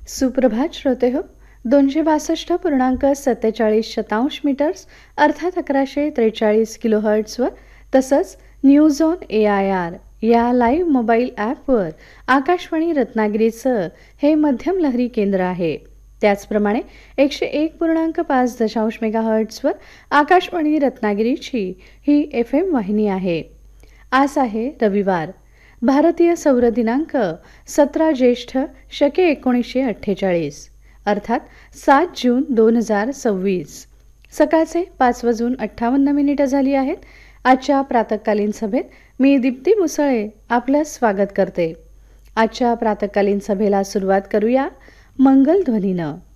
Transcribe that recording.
सुप्रभात श्रोते हो. 262.47 मीटर्स अर्थात 1143 किलोहर्ट्झवर तसंच न्यूज ऑन AIR या लाईव्ह मोबाईल ॲपवर आकाशवाणी रत्नागिरीचं हे मध्यम लहरी केंद्र आहे. त्याचप्रमाणे 101.5 मेगाहर्ट्झवर आकाशवाणी रत्नागिरीची ही FM वाहिनी आहे. आज आहे रविवार. भारतीय सौर दिनांक 17 ज्येष्ठ शके 1948 अर्थात 7 जून 2026. सकाळचे 5:58 झाली आहेत. आजच्या प्रातःकालीन सभेत मी दीप्ती मुसळे आपलं स्वागत करते. आजच्या प्रातःकालीन सभेला सुरुवात करूया मंगल ध्वनीनं.